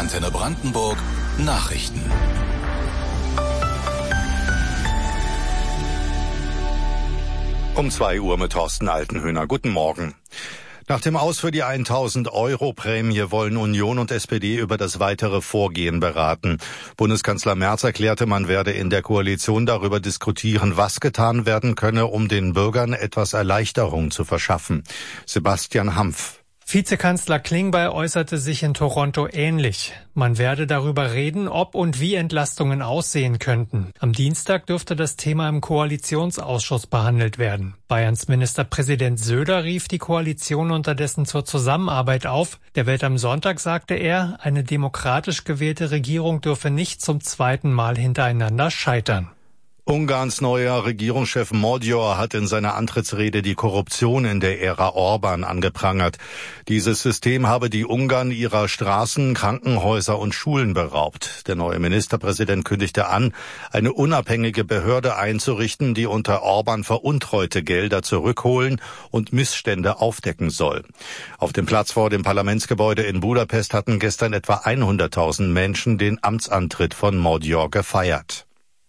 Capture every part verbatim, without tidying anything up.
Antenne Brandenburg Nachrichten. Um zwei Uhr mit Thorsten Altenhöhner. Guten Morgen. Nach dem Aus für die tausend Euro Prämie wollen Union und S P D über das weitere Vorgehen beraten. Bundeskanzler Merz erklärte, man werde in der Koalition darüber diskutieren, was getan werden könne, um den Bürgern etwas Erleichterung zu verschaffen. Sebastian Hampf. Vizekanzler Klingbeil äußerte sich in Toronto ähnlich. Man werde darüber reden, ob und wie Entlastungen aussehen könnten. Am Dienstag dürfte das Thema im Koalitionsausschuss behandelt werden. Bayerns Ministerpräsident Söder rief die Koalition unterdessen zur Zusammenarbeit auf. Der Welt am Sonntag sagte er, eine demokratisch gewählte Regierung dürfe nicht zum zweiten Mal hintereinander scheitern. Ungarns neuer Regierungschef Magyar hat in seiner Antrittsrede die Korruption in der Ära Orban angeprangert. Dieses System habe die Ungarn ihrer Straßen, Krankenhäuser und Schulen beraubt. Der neue Ministerpräsident kündigte an, eine unabhängige Behörde einzurichten, die unter Orban veruntreute Gelder zurückholen und Missstände aufdecken soll. Auf dem Platz vor dem Parlamentsgebäude in Budapest hatten gestern etwa hunderttausend Menschen den Amtsantritt von Magyar gefeiert.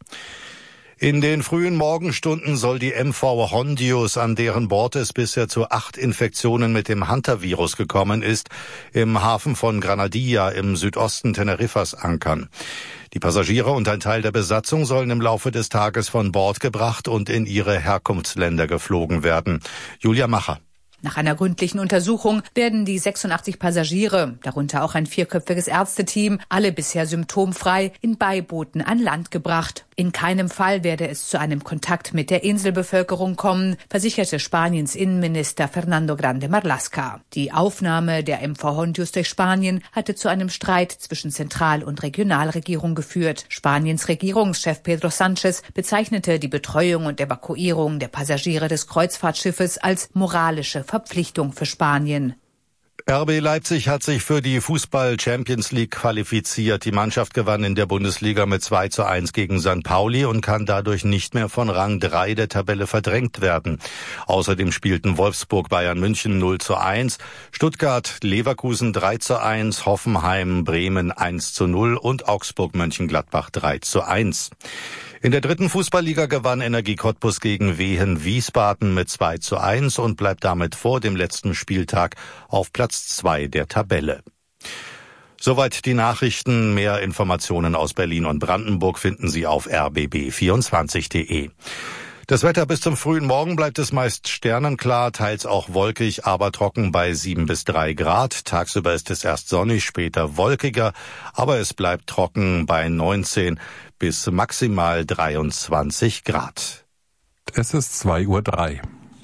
In den frühen Morgenstunden soll die M V Hondius, an deren Bord es bisher zu acht Infektionen mit dem Hantavirus gekommen ist, im Hafen von Granadilla im Südosten Teneriffas ankern. Die Passagiere und ein Teil der Besatzung sollen im Laufe des Tages von Bord gebracht und in ihre Herkunftsländer geflogen werden. Julia Macher. Nach einer gründlichen Untersuchung werden die sechsundachtzig Passagiere, darunter auch ein vierköpfiges Ärzteteam, alle bisher symptomfrei, in Beibooten an Land gebracht. In keinem Fall werde es zu einem Kontakt mit der Inselbevölkerung kommen, versicherte Spaniens Innenminister Fernando Grande Marlaska. Die Aufnahme der M V Hondius durch Spanien hatte zu einem Streit zwischen Zentral- und Regionalregierung geführt. Spaniens Regierungschef Pedro Sánchez bezeichnete die Betreuung und Evakuierung der Passagiere des Kreuzfahrtschiffes als moralische Verpflichtung für Spanien. R B Leipzig hat sich für die Fußball-Champions League qualifiziert. Die Mannschaft gewann in der Bundesliga mit zwei zu eins gegen Sankt Pauli und kann dadurch nicht mehr von Rang drei der Tabelle verdrängt werden. Außerdem spielten Wolfsburg Bayern München null zu eins, Stuttgart Leverkusen drei zu eins, Hoffenheim Bremen eins zu null und Augsburg Mönchengladbach drei zu eins. In der dritten Fußballliga gewann Energie Cottbus gegen Wehen Wiesbaden mit zwei zu eins und bleibt damit vor dem letzten Spieltag auf Platz zwei der Tabelle. Soweit die Nachrichten. Mehr Informationen aus Berlin und Brandenburg finden Sie auf r b b vierundzwanzig punkt de. Das Wetter bis zum frühen Morgen bleibt es meist sternenklar, teils auch wolkig, aber trocken bei sieben bis drei Grad. Tagsüber ist es erst sonnig, später wolkiger, aber es bleibt trocken bei neunzehn bis maximal dreiundzwanzig Grad. Es ist zwei Uhr drei.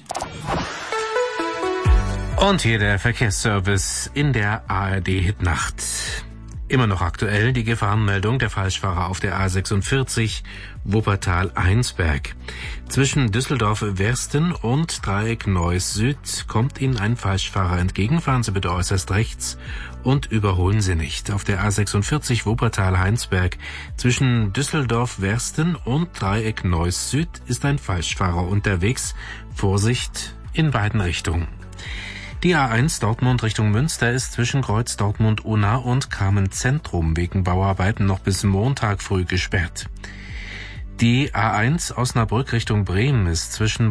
Und hier der Verkehrsservice in der A R D-Hitnacht. Immer noch aktuell die Gefahrenmeldung der Falschfahrer auf der A sechsundvierzig Wuppertal-Heinsberg. Zwischen Düsseldorf-Wersten und Dreieck Neuss Süd kommt Ihnen ein Falschfahrer entgegen. Fahren Sie bitte äußerst rechts und überholen Sie nicht. Auf der A sechsundvierzig Wuppertal-Heinsberg zwischen Düsseldorf-Wersten und Dreieck Neuss Süd ist ein Falschfahrer unterwegs. Vorsicht in beiden Richtungen. Die A eins Dortmund Richtung Münster ist zwischen Kreuz Dortmund-Unna und Carmen-Zentrum wegen Bauarbeiten noch bis Montag früh gesperrt. Die A eins Osnabrück Richtung Bremen ist zwischen